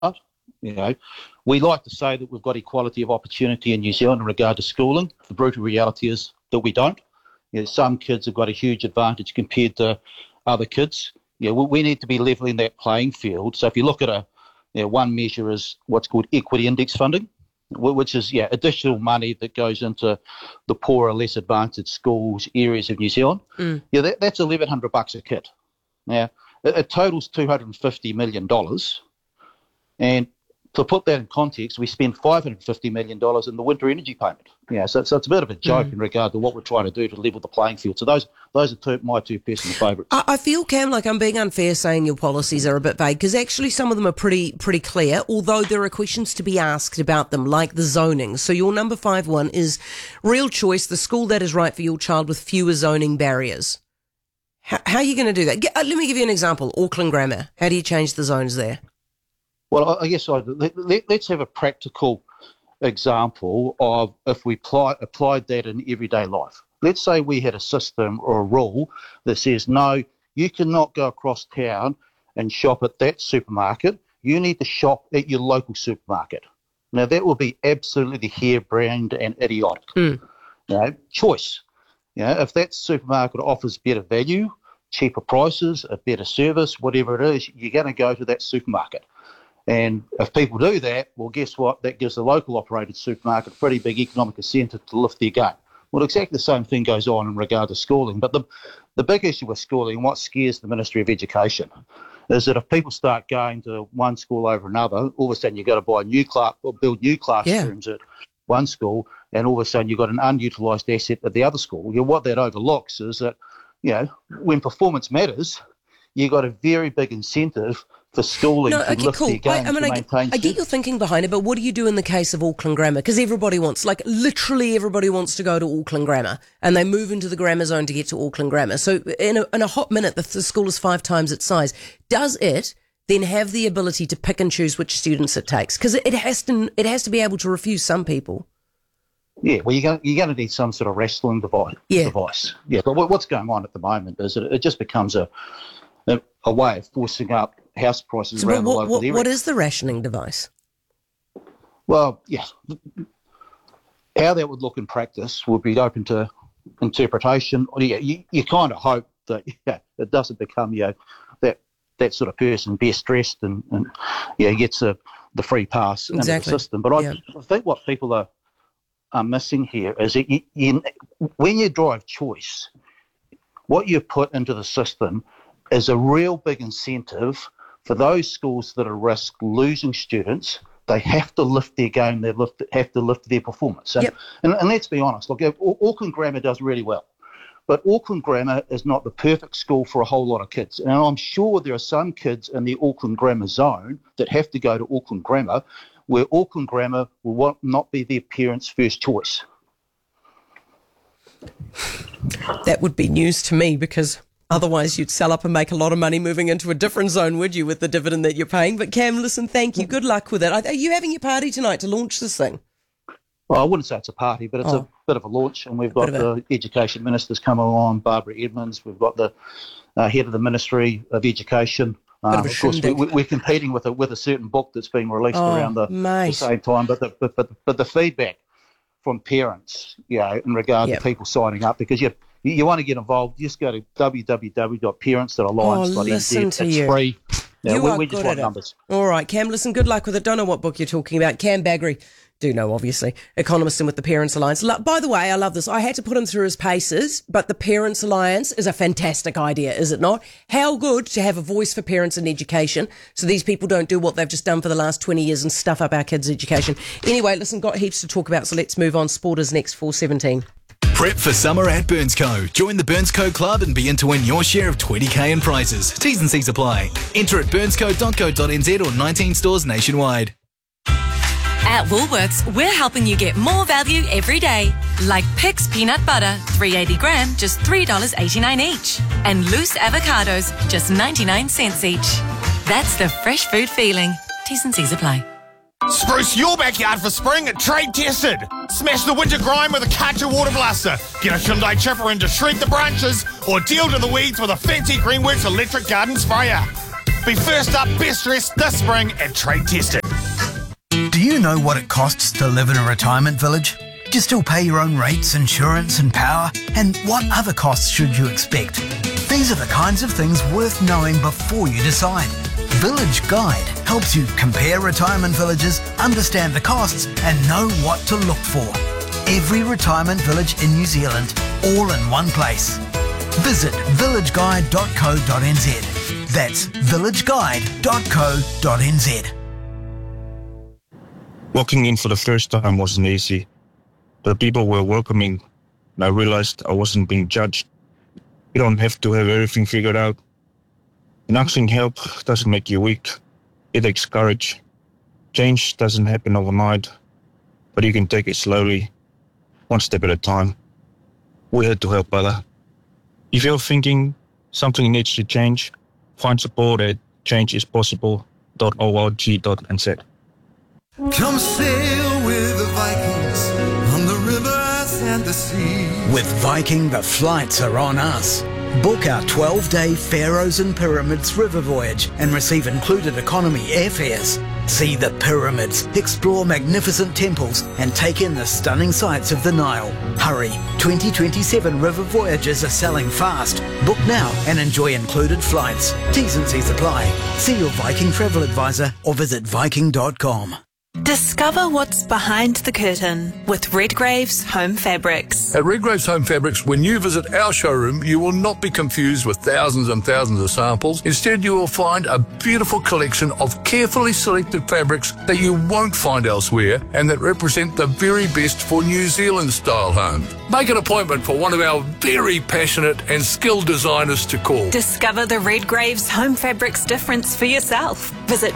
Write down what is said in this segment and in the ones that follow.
You know, we like to say that we've got equality of opportunity in New Zealand in regard to schooling. The brutal reality is that we don't. You know, some kids have got a huge advantage compared to other kids. You know, we need to be levelling that playing field. So if you look at one measure is what's called equity index funding, which is additional money that goes into the poorer, less advantaged schools, areas of New Zealand. Yeah, that's $1,100 a kid. Now, it totals $250 million. And to put that in context, we spend $550 million in the winter energy payment. Yeah, so it's a bit of a joke in regard to what we're trying to do to level the playing field. So those are my two personal favourites. I feel, Cam, like I'm being unfair saying your policies are a bit vague, because actually some of them are pretty clear, although there are questions to be asked about them, like the zoning. So your number 5 one is real choice, the school that is right for your child with fewer zoning barriers. How are you going to do that? Let me give you an example. Auckland Grammar. How do you change the zones there? Well, I guess let's have a practical example of if we applied that in everyday life. Let's say we had a system or a rule that says, no, you cannot go across town and shop at that supermarket. You need to shop at your local supermarket. Now, that would be absolutely harebrained and idiotic. Choice. If that supermarket offers better value, cheaper prices, a better service, whatever it is, you're going to go to that supermarket. And if people do that, well, guess what? That gives the local operated supermarket a pretty big economic incentive to lift their game. Well, exactly the same thing goes on in regard to schooling. But the big issue with schooling, and what scares the Ministry of Education, is that if people start going to one school over another, all of a sudden you've got to buy build new classrooms at one school, and all of a sudden you've got an unutilised asset at the other school. What that overlooks is that, when performance matters, you've got a very big incentive for schooling to lift their game to maintain. I get your thinking behind it, but what do you do in the case of Auckland Grammar? Because literally everybody wants to go to Auckland Grammar, and they move into the grammar zone to get to Auckland Grammar. So in a hot minute, the school is 5 times its size. Does it then have the ability to pick and choose which students it takes? Because it has to be able to refuse some people. Yeah, well, you're going to need some sort of wrestling device. Yeah, but what's going on at the moment is that it just becomes a way of forcing up house prices around the local area. What is the rationing device? Well, how that would look in practice would be open to interpretation. You kind of hope that it doesn't become that sort of person best dressed and gets the free pass into the system. But I think what people are missing here is that when you drive choice, what you put into the system is a real big incentive for those schools that are at risk losing students. They have to lift their game, they have to lift their performance. And let's be honest, look, Auckland Grammar does really well, but Auckland Grammar is not the perfect school for a whole lot of kids. And I'm sure there are some kids in the Auckland Grammar zone that have to go to Auckland Grammar, where Auckland Grammar will not be their parents' first choice. That would be news to me, because otherwise you'd sell up and make a lot of money moving into a different zone, would you, with the dividend that you're paying? But Cam, listen, thank you. Good luck with it. Are you having your party tonight to launch this thing? Well, I wouldn't say it's a party, but it's a bit of a launch. And we've got the Education Ministers coming along, Barbara Edmonds. We've got the head of the Ministry of Education. Of course, we're competing with a certain book that's being released around the same time. But the feedback from parents, in regard to people signing up, because you want to get involved, just go to www.parents.alliance.nz. It's free. We just want numbers. All right, Cam, listen, good luck with it. Don't know what book you're talking about. Cam Baggery, do know, obviously, economist and with the Parents Alliance. By the way, I love this. I had to put him through his paces, but the Parents Alliance is a fantastic idea, is it not? How good to have a voice for parents in education, so these people don't do what they've just done for the last 20 years and stuff up our kids' education. Anyway, listen, got heaps to talk about, so let's move on. Sport is next, 4:17. Prep for summer at BurnsCo. Join the BurnsCo Club and begin to win your share of $20,000 in prizes. T's and C's apply. Enter at burnsco.co.nz or 19 stores nationwide. At Woolworths, we're helping you get more value every day. Like Pix peanut butter, 380 gram, just $3.89 each. And loose avocados, just 99 cents each. That's the fresh food feeling. T's and C's apply. Spruce your backyard for spring at Trade Tested. Smash the winter grime with a Karcher water blaster. Get a Hyundai chipper in to shred the branches, or deal to the weeds with a fancy Greenworks electric garden sprayer. Be first up, best dressed this spring and trade tested. Do you know what it costs to live in a retirement village? Do you still pay your own rates, insurance and power? And what other costs should you expect? These are the kinds of things worth knowing before you decide. Village Guide helps you compare retirement villages, understand the costs and know what to look for. Every retirement village in New Zealand, all in one place. Visit villageguide.co.nz. That's villageguide.co.nz. Walking in for the first time wasn't easy. The people were welcoming, and I realized I wasn't being judged. You don't have to have everything figured out. And asking help doesn't make you weak. It takes courage. Change doesn't happen overnight, but you can take it slowly, one step at a time. We're here to help, brother. If you're thinking something needs to change, find support at changeispossible.org.nz. Come sail with the Vikings on the rivers and the sea. With Viking, the flights are on us. Book our 12-day Pharaohs and Pyramids river voyage and receive included economy airfares. See the pyramids, explore magnificent temples and take in the stunning sights of the Nile. Hurry, 2027 river voyages are selling fast. Book now and enjoy included flights. T's and C's apply. See your Viking travel advisor or visit viking.com. Discover what's behind the curtain with Redgrave's Home Fabrics. At Redgrave's Home Fabrics, when you visit our showroom, you will not be confused with thousands and thousands of samples. Instead, you will find a beautiful collection of carefully selected fabrics that you won't find elsewhere and that represent the very best for New Zealand-style homes. Make an appointment for one of our very passionate and skilled designers to call. Discover the Redgrave's Home Fabrics difference for yourself. Visit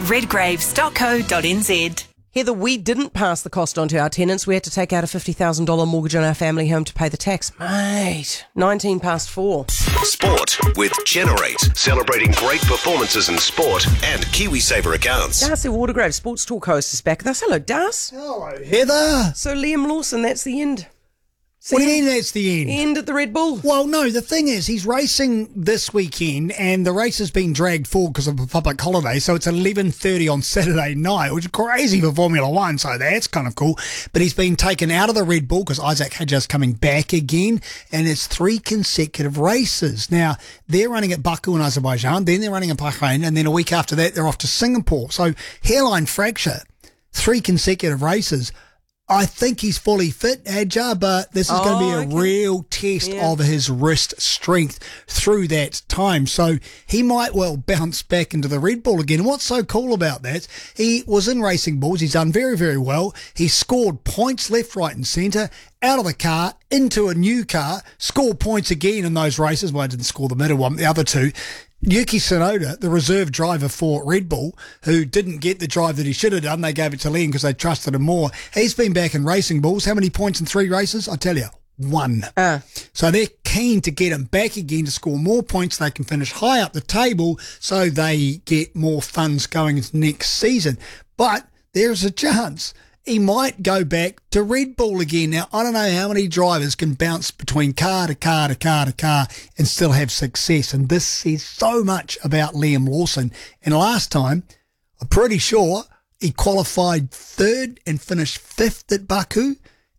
redgraves.co.nz. Heather, we didn't pass the cost on to our tenants. We had to take out a $50,000 mortgage on our family home to pay the tax. Mate, 19 past 4. Sport with Generate, celebrating great performances in sport and KiwiSaver accounts. Darcy Watergrave, Sports Talk host, is back with us. Hello, Darcy. Hello, Heather. So Liam Lawson, that's the end. What do you mean that's the end? End at the Red Bull. Well, no, the thing is, he's racing this weekend, and the race has been dragged forward because of a public holiday, so it's 11:30 on Saturday night, which is crazy for Formula One, so that's kind of cool. But he's been taken out of the Red Bull because Isaac Hadjar's coming back again, and it's 3 consecutive races. Now, they're running at Baku in Azerbaijan, then they're running at Bahrain, and then a week after that, they're off to Singapore. So, hairline fracture, 3 consecutive races. I think he's fully fit, Hadjar, but this is going to be a real test of his wrist strength through that time. So he might well bounce back into the Red Bull again. And what's so cool about that, he was in Racing Bulls. He's done very, very well. He scored points left, right and centre, out of the car, into a new car, scored points again in those races. Well, I didn't score the middle one, the other 2. Yuki Tsunoda, the reserve driver for Red Bull, who didn't get the drive that he should have done, they gave it to Liam because they trusted him more. He's been back in Racing Bulls. How many points in 3 races? I tell you, 1. So they're keen to get him back again to score more points. They can finish high up the table so they get more funds going into next season. But there's a chance he might go back to Red Bull again. Now, I don't know how many drivers can bounce between car to car to car to car and still have success. And this says so much about Liam Lawson. And last time, I'm pretty sure he qualified 3rd and finished 5th at Baku,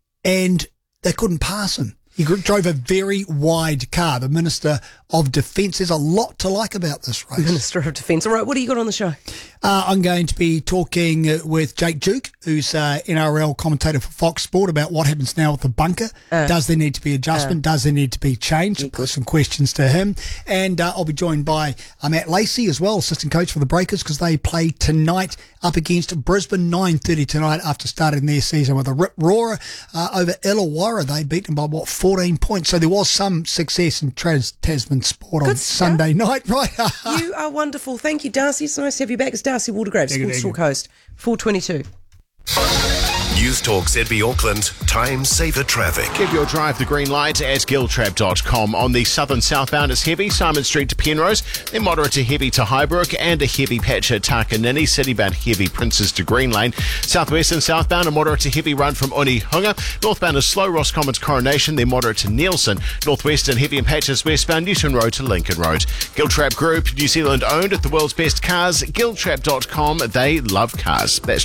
and they couldn't pass him. He drove a very wide car, the Minister of Defence. There's a lot to like about this race. Minister of Defence. All right, what do you got on the show? I'm going to be talking with Jake Duke, who's NRL commentator for Fox Sport, about what happens now with the bunker. Does there need to be adjustment? Does there need to be change? Put some questions to him. And I'll be joined by Matt Lacey as well, assistant coach for the Breakers, because they play tonight up against Brisbane, 9:30 tonight after starting their season with a rip roarer over Illawarra. They beat them by, 14 points. So there was some success in Tasman Sport on Sunday night, right? You are wonderful. Thank you, Darcy. It's nice to have you back. It's Darcy Watergrave, Sports Talk host, 422. News Talk ZB Auckland, time saver traffic. Give your drive the green light at giltrap.com. On the southern southbound, it's heavy, Simon Street to Penrose, then moderate to heavy to Highbrook, and a heavy patch at Takanini. Citybound heavy, Princes to Green Lane. Southwest and southbound, a moderate to heavy run from Onehunga. Northbound is slow, Roscommon's Coronation, then moderate to Nielsen. Northwest and heavy in patches westbound, Newton Road to Lincoln Road. Giltrap Group, New Zealand owned, the world's best cars, giltrap.com. They love cars. That's